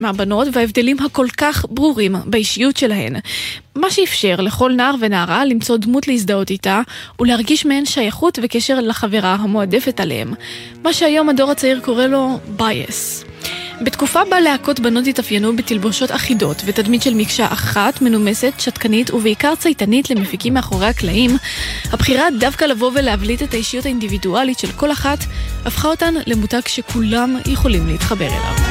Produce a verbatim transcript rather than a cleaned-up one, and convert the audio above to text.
מהבנות וההבדלים הכל כך ברורים באישיות שלהן. מה שאפשר לכל נער ונערה למצוא דמות להזדהות איתה ולהרגיש מהן שייכות וקשר לחברה המועדפת עליהם. מה שהיום הדור הצעיר קורא לו bias. בתקופה בה להקות בנות התאפיינו בתלבושות אחידות ותדמית של מקשה אחת, מנומסת, שתקנית ובעיקר צייתנית למפיקים מאחורי הקלעים, הבחירה דווקא לבוא ולהבליט את האישיות האינדיבידואלית של כל אחת הפכה אותן למותג שכולם יכולים להתחבר אליו.